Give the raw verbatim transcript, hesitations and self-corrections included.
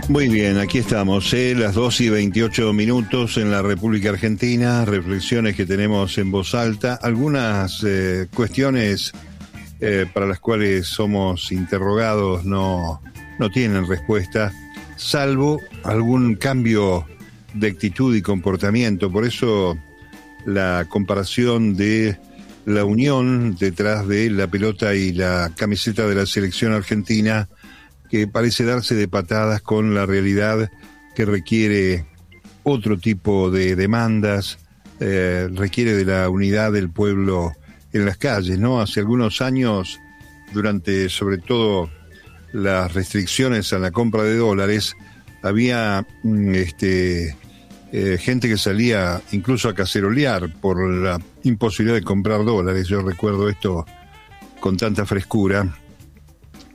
Muy bien, aquí estamos, ¿eh? Las dos y veintiocho minutos en la República Argentina, reflexiones que tenemos en voz alta, algunas eh, cuestiones eh, para las cuales somos interrogados no, no tienen respuesta, salvo algún cambio de actitud y comportamiento. Por eso la comparación de la unión detrás de la pelota y la camiseta de la selección argentina, que parece darse de patadas con la realidad que requiere otro tipo de demandas, eh, requiere de la unidad del pueblo en las calles, ¿no? Hace algunos años, durante sobre todo las restricciones a la compra de dólares, había este, eh, gente que salía incluso a cacerolear por la imposibilidad de comprar dólares. Yo recuerdo esto con tanta frescura.